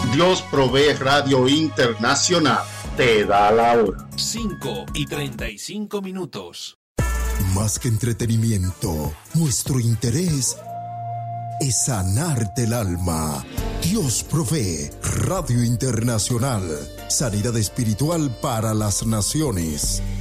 Dios Provee Radio Internacional te da la hora. 5:35. Más que entretenimiento, nuestro interés es sanarte el alma. Dios Provee Radio Internacional. Sanidad espiritual para las naciones.